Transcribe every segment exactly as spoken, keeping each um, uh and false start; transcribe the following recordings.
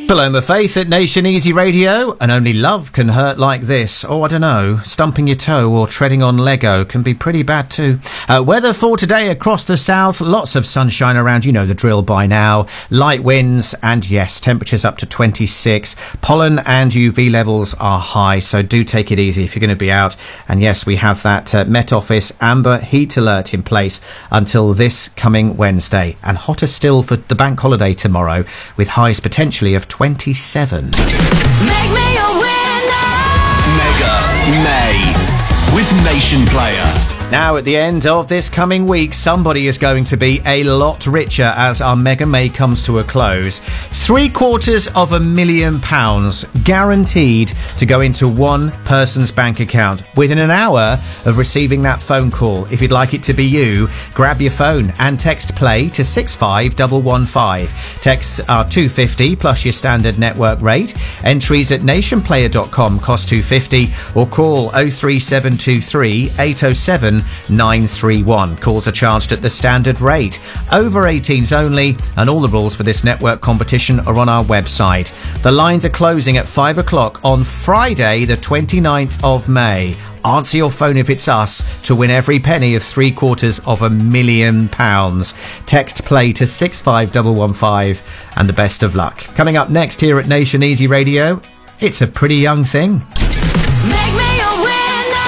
Paloma Faith at Nation Easy Radio, and only love can hurt like this. Or, I don't know, stumping your toe or treading on Lego can be pretty bad too. Uh, weather for today across the south, lots of sunshine around, you know the drill by now. Light winds, and yes, temperatures up to twenty-six. Pollen and U V levels are high, so do take it easy if you're going to be out. And yes, we have that uh, Met Office amber heat alert in place until this coming Wednesday. And hotter still for the bank holiday tomorrow, with highs potentially of twenty-seven. Make me a winner. Mega May with Nation Player. Now, at the end of this coming week, somebody is going to be a lot richer as our Mega May comes to a close. Three quarters of a million pounds guaranteed to go into one person's bank account within an hour of receiving that phone call. If you'd like it to be you, grab your phone and text play to six five one one five. Texts are two pounds fifty plus your standard network rate. Entries at nationplayer dot com cost two pounds fifty, or call oh three seven two three eight oh seven nine three one. Calls are charged at the standard rate. Over eighteens only, and all the rules for this network competition are on our website. The lines are closing at five o'clock on Friday the twenty-ninth of May. Answer your phone if it's us to win every penny of three quarters of a million pounds. Text play to six five one one five, and the best of luck. Coming up next here at Nation Easy Radio, it's a pretty young thing. Make me a winner.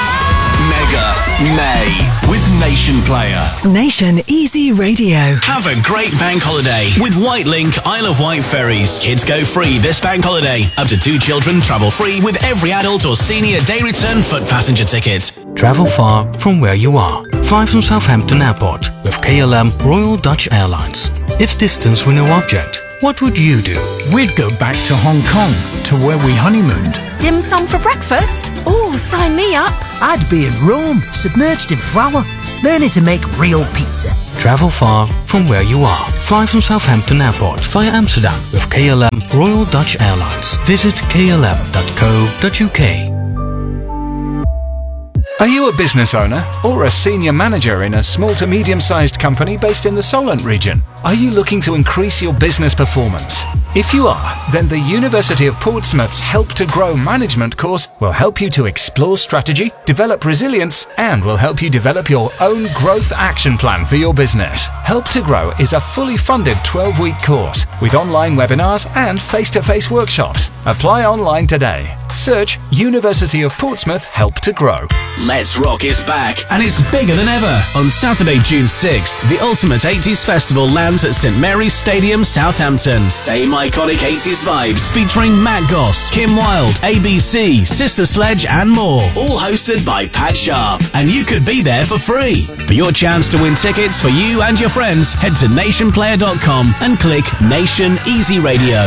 Mega May with Nation Player. Nation Easy Radio. Have a great bank holiday with Whitelink Isle of Wight ferries. Kids go free this bank holiday. Up to two children travel free with every adult or senior day return foot passenger ticket. Travel far from where you are. Fly from Southampton Airport with K L M Royal Dutch Airlines. If distance were no object, what would you do? We'd go back to Hong Kong, to where we honeymooned. Dim sum for breakfast? Oh, sign me up. I'd be in Rome, submerged in flour, learning to make real pizza. Travel far from where you are. Fly from Southampton Airport via Amsterdam with K L M Royal Dutch Airlines. Visit k l m dot co dot u k. Are you a business owner or a senior manager in a small to medium-sized company based in the Solent region? Are you looking to increase your business performance? If you are, then the University of Portsmouth's Help to Grow management course will help you to explore strategy, develop resilience, and will help you develop your own growth action plan for your business. Help to Grow is a fully funded twelve-week course with online webinars and face-to-face workshops. Apply online today. Search University of Portsmouth Help to Grow. Let's Rock is back, and it's bigger than ever. On Saturday, June sixth, the Ultimate eighties Festival lands at St Mary's Stadium, Southampton. Same iconic eighties vibes, featuring Matt Goss, Kim Wilde, A B C, Sister Sledge, and more. All hosted by Pat Sharp, and you could be there for free. For your chance to win tickets for you and your friends, head to nation player dot com and click Nation Easy Radio.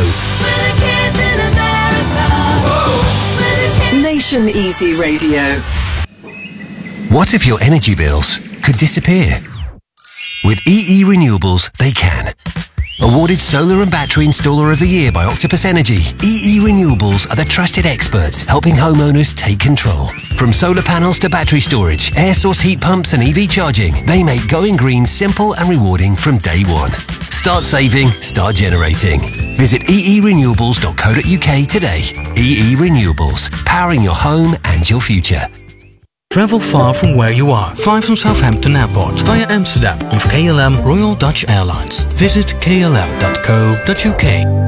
Nation Easy Radio. What if your energy bills could disappear? With E E Renewables, they can. Awarded Solar and Battery Installer of the Year by Octopus Energy, E E Renewables are the trusted experts helping homeowners take control. From solar panels to battery storage, air source heat pumps and E V charging, they make going green simple and rewarding from day one. Start saving, start generating. Visit e e renewables dot co dot u k today. E E Renewables, powering your home and your future. Travel far from where you are. Fly from Southampton Airport via Amsterdam with K L M Royal Dutch Airlines. Visit k l m dot co dot u k.